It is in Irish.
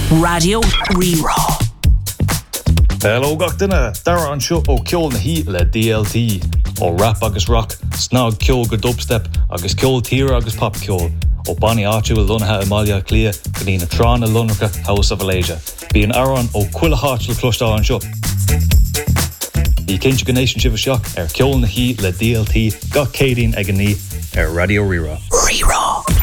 Radio Rerá. Hello gach duine, dara an seo ó ceol na hí le DLT, ó rap agus rock, snog ceol go dubstep, agus ceol tíre agus pop ceol, ó Bonnie áitiú lunathe Amalia Clia, go ní na trán na lunracha House of Alasia. Bí an aran ó cuila háit le clostá an seo. Ní cinse go nation sibh seach ceol na hí le DLT gach cédín ag an ní Radio Rerá. Rerá.